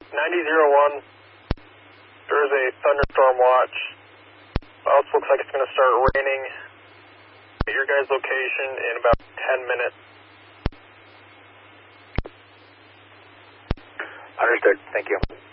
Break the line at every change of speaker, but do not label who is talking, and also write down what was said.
9001, there's a thunderstorm watch. Also looks like it's going to start raining at your guys' location in about 10 minutes.
Understood. Thank you.